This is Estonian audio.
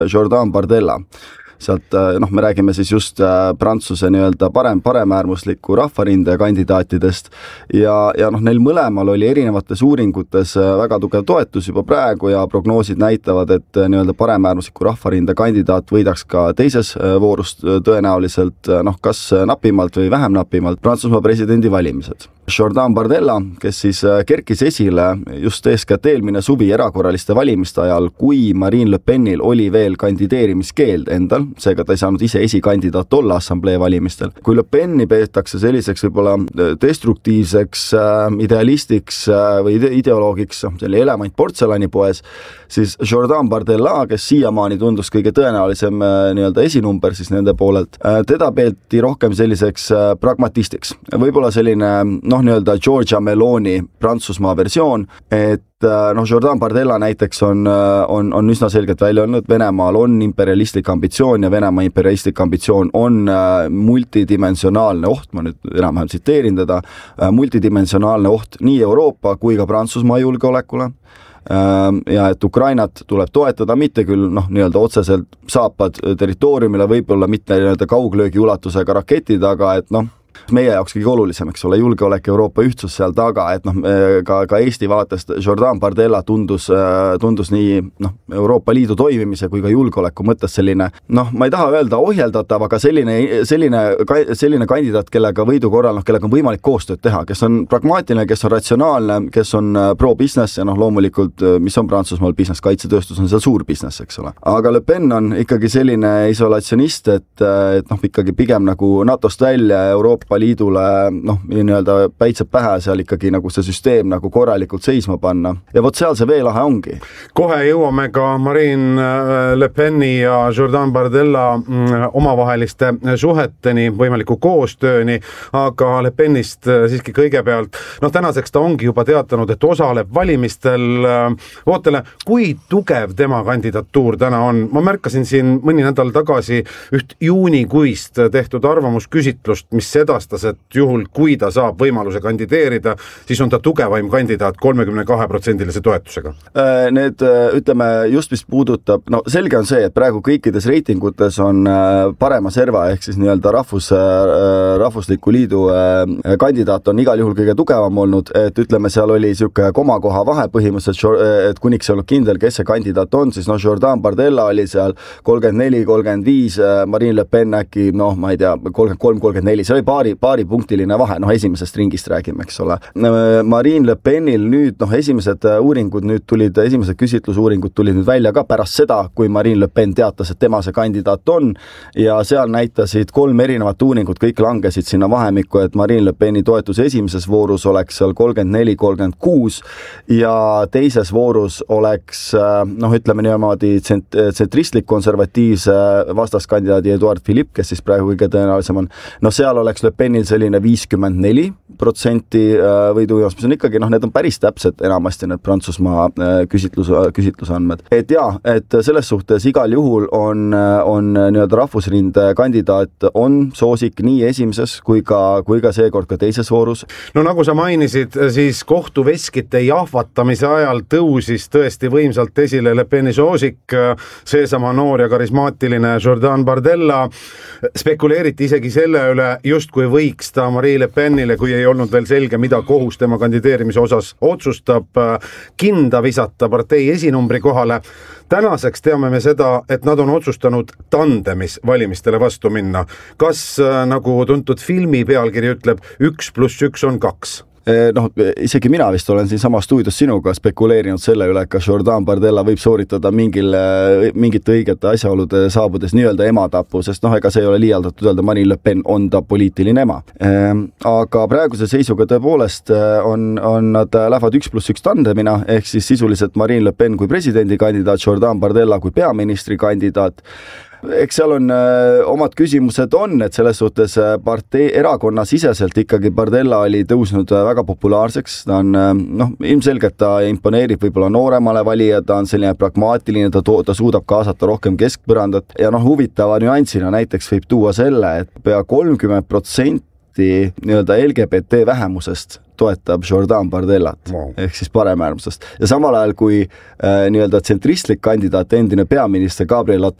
Jordan Bardella. Sealt me räägime siis just Prantsuse nii-öelda paremäärmusliku rahvarinde kandidaatidest ja neil mõlemal oli erinevates uuringutes väga tugev toetus juba praegu ja prognoosid näitavad, et nii-öelda paremäärmusliku rahvarinde kandidaat võidaks ka teises voorus tõenäoliselt kas napimalt või vähem napimalt Prantsusmaa presidendivalimised. Jordan Bardella, kes siis kerkis esile just eeskätt eelmine suvi erakorraliste valimiste ajal, kui Marine Le Penil oli veel kandideerimiskeeld endal, seega ta ei saanud ise esikandidaat olla assamblee valimistel. Kui Le Peni peetakse selliseks võib-olla destruktiivseks idealistiks või ideoloogiks, selline element portselanipoes, siis Jordan Bardella, kes siiamaani tundus kõige tõenäolisem nii-öelda esinumber siis nende poolelt, teda peeti rohkem selliseks pragmatistiks. Võib-olla selline nii-öelda Giorgia Meloni Prantsusmaa versioon, et Jordan Bardella näiteks on üsna selgelt välja öelnud, Venemaal on imperialistlik ambitsioon ja Venemaa imperialistlik ambitsioon on multidimensionaalne oht, ma nüüd enam-vähem tsiteerin teda, multidimensionaalne oht nii Euroopa kui ka Prantsusmaa julgeolekule ja et Ukrainat tuleb toetada, mitte küll nii-öelda otseselt saapad territooriumile, võib-olla mitte nii-öelda kauglöögi ulatusega raketid, aga et meie jaoks kõige olulisem, eks ole, julgeolek, Euroopa ühtsus seal taga, et ka Eesti vaatest Jordan Bardella tundus nii Euroopa Liidu toimimise kui ka julgeoleku mõttes selline, ma ei taha öelda ohjeldatav, aga selline kandidaat, kellega võidu korral, kellega on võimalik koostööd teha, kes on pragmaatiline, kes on ratsionaalne, kes on pro-business ja loomulikult, mis on Prantsusmaal business, kaitsetööstus on seal suur business, eks ole. Aga Le Pen on ikkagi selline isolatsionist, et ikkagi pigem nagu NATO-st välja Euroopa Liidule nii-öelda päitseb pähe seal ikkagi nagu see süsteem nagu korralikult seisma panna. Ja vot seal see veelahe ongi. Kohe jõuame ka Marine Le Peni ja Jordan Bardella omavaheliste suheteni, võimaliku koostööni, aga Le Penist siiski kõigepealt. Tänaseks ta ongi juba teatanud, et osaleb valimistel. Ootele, kui tugev tema kandidatuur täna on? Ma märkasin siin mõni nädal tagasi üht juunikuist tehtud arvamusküsitlust, mis sedastas, et juhul, kui ta saab võimaluse kandideerida, siis on ta tugevaim kandidaat 32% toetusega. Need, ütleme, just mis puudutab, selge on see, et praegu kõikides reitingutes on parema serva, ehk siis nii-öelda rahvusliku liidu kandidaat on igal juhul kõige tugevam olnud, et ütleme, seal oli siuke komakoha vahe põhimõtteliselt, et kuniks ei olnud kindel, kes see kandidaat on, siis Jordan Bardella oli seal 34-35, Marine Le Pen äkki, ma ei tea, 33-34, see oli paaripunktiline vahe, esimesest ringist räägime, eks ole. Marine Le Penil nüüd, esimesed küsitlusuuringud tulid nüüd välja ka pärast seda, kui Marine Le Pen teatas, et tema see kandidaat on ja seal näitasid 3 erinevat uuringut, kõik langesid sinna vahemikku, et Marine Le Peni toetus esimeses voorus oleks seal 34-36 ja teises voorus oleks, ütleme niimoodi tsentristlik konservatiivse vastaskandidaadi Edouard Philippe, kes siis praegu kõige tõenäolisem on. Seal oleks Le Penil selline 54% võidujoos, mis on ikkagi, need on päris täpsed enamasti need Prantsusmaa küsitlusandmed. Et selles suhtes igal juhul on nii-öelda rahvusrinde kandidaat on soosik nii esimeses kui ka seekord ka teises voorus. Nagu sa mainisid, siis kohtuveskite jahvatamise ajal tõusis tõesti võimsalt esile Le Peni soosik, seesama noor ja karismaatiline Jordan Bardella. Spekuleeriti isegi selle üle, justkui võiks ta Marine Le Penile, kui ei olnud veel selge, mida kohus tema kandideerimise osas otsustab, kinda visata partei esinumbri kohale. Tänaseks teame me seda, et nad on otsustanud tandemis valimistele vastu minna. Kas, nagu tuntud filmi pealkiri ütleb, 1+1 on 2? Isegi mina vist olen siin sama stuudios sinuga spekuleerinud selle üle, kas Jordan Bardella võib sooritada mingite õigete asjaolude saabudes nii-öelda ematapu, sest ega see ei ole liialdatud öelda, Marine Le Pen on ta poliitiline ema. Aga praeguse seisuga tõepoolest nad lähevad 1+1 tandemina, ehk siis sisuliselt Marine Le Pen kui presidendikandidaat, Jordan Bardella kui peaministri kandidaat. Eks seal on omad küsimused on, et selles suhtes partei erakonna siseselt ikkagi Bardella oli tõusnud väga populaarseks, ta on, ilmselgelt ta imponeerib võib-olla nooremale valija, ta on selline pragmaatiline, ta suudab kaasata rohkem keskpõrandat ja huvitava nüansina näiteks võib tuua selle, et pea 30% kandidaati nii-öelda LGBT vähemusest toetab Jordan Bardellat ehk siis paremäärmusest ja samal ajal kui nii-öelda tsentristlik kandidaat endine peaminister Gabriel